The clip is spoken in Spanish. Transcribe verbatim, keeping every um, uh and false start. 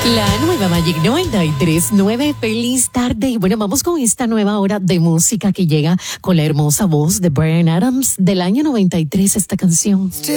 La nueva Magic noventa y tres punto nueve, feliz tarde. Y bueno, vamos con esta nueva hora de música que llega con la hermosa voz de Bryan Adams del año noventa y tres, esta canción.